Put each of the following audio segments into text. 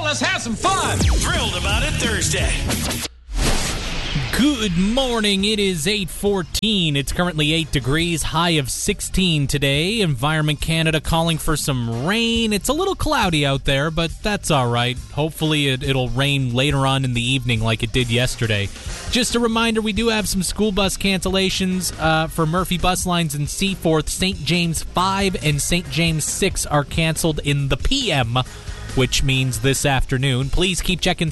let's have some fun. Thrilled About It Thursday. Good morning. It is 8:14. It's currently 8 degrees, high of 16 today. Environment Canada calling for some rain. It's a little cloudy out there, but that's all right. Hopefully it'll rain later on in the evening like it did yesterday. Just a reminder, we do have some school bus cancellations for Murphy Bus Lines in Seaforth. St. James 5 and St. James 6 are canceled in the PM, which means this afternoon. Please keep checking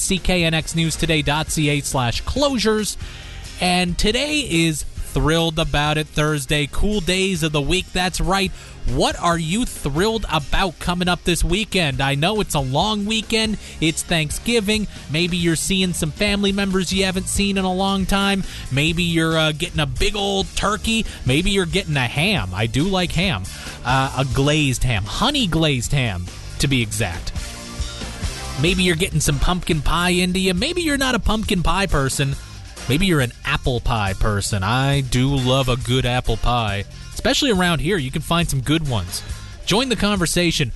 cknxnewstoday.ca/closures. And today is Thrilled About It Thursday. Cool days of the week, that's right. What are you thrilled about coming up this weekend? I know it's a long weekend. It's Thanksgiving. Maybe you're seeing some family members you haven't seen in a long time. Maybe you're getting a big old turkey. Maybe you're getting a ham. I do like ham. A glazed ham. Honey glazed ham, to be exact. Maybe you're getting some pumpkin pie into you. Maybe you're not a pumpkin pie person. Maybe you're an apple pie person. I do love a good apple pie. Especially around here, you can find some good ones. Join the conversation.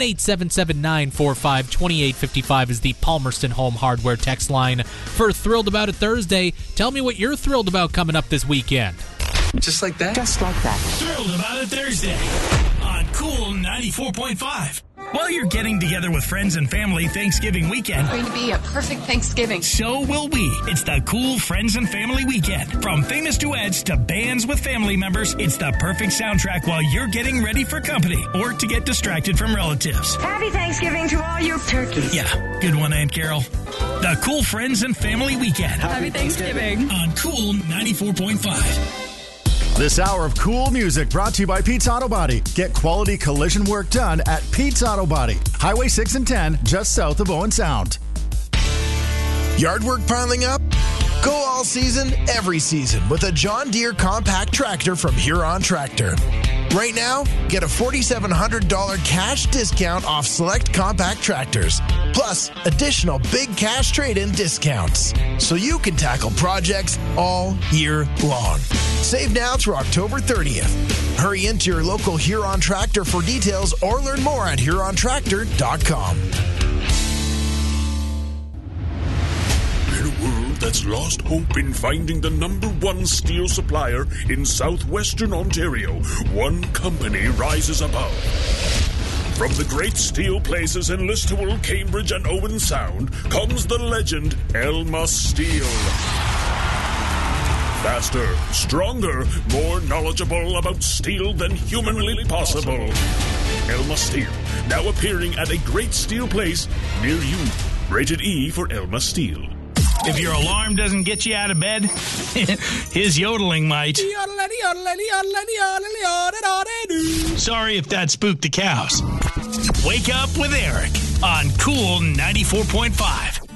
1-877-945-2855 is the Palmerston Home Hardware text line for Thrilled About It Thursday. Tell me what you're thrilled about coming up this weekend. Just like that? Just like that. Thrilled About It Thursday on Cool 94.5. While you're getting together with friends and family Thanksgiving weekend, It's going to be a perfect Thanksgiving. so will we. It's the Cool Friends and Family Weekend. From famous duets to bands with family members, it's the perfect soundtrack while you're getting ready for company or to get distracted from relatives. Happy Thanksgiving to all you turkeys. Yeah, good one, Aunt Carol. The Cool Friends and Family Weekend Happy Thanksgiving. on Cool 94.5. This hour of cool music brought to you by Pete's Auto Body. Get quality collision work done at Pete's Auto Body. Highway 6 and 10, just south of Owen Sound. Yard work piling up? Go all season, every season with a John Deere compact tractor from Huron Tractor. Right now, get a $4,700 cash discount off select compact tractors, plus additional big cash trade-in discounts, so you can tackle projects all year long. Save now through October 30th. Hurry into your local Huron Tractor for details or learn more at HuronTractor.com. In a world that's lost hope in finding the #1 steel supplier in southwestern Ontario, one company rises above. From the great steel places in Listowel, Cambridge, and Owen Sound comes the legend Elma Steel. Faster, stronger, more knowledgeable about steel than humanly possible. Elma Steel, now appearing at a great steel place near you. Rated E for Elma Steel. If your alarm doesn't get you out of bed, his yodeling might. Sorry if that spooked the cows. Wake up with Eric on Cool 94.5.